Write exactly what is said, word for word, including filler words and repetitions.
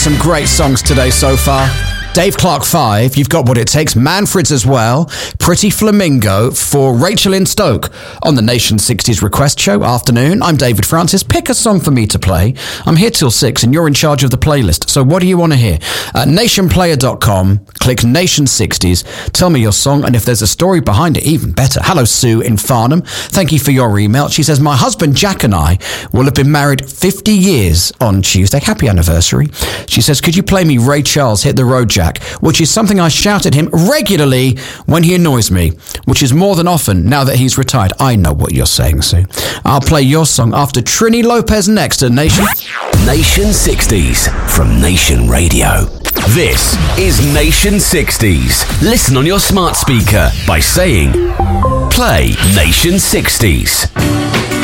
some great songs today so far. Dave Clark five, You've Got What It Takes, Manfred's as well, Pretty Flamingo for Rachel in Stoke on the Nation sixties Request Show. Afternoon, I'm David Francis. Pick a song for me to play. I'm here till six and you're in charge of the playlist. So what do you want to hear? Uh, nation player dot com, click Nation sixties, tell me your song, and if there's a story behind it, even better. Hello, Sue in Farnham. Thank you for your email. She says, my husband Jack and I will have been married fifty years on Tuesday. Happy anniversary. She says, could you play me Ray Charles' Hit the Road Jack? Which is something I shout at him regularly when he annoys me, which is more than often now that he's retired. I know what you're saying, Sue. I'll play your song after Trini Lopez next at Nation. Nation sixties from Nation Radio. This is Nation sixties. Listen on your smart speaker by saying, play Nation sixties.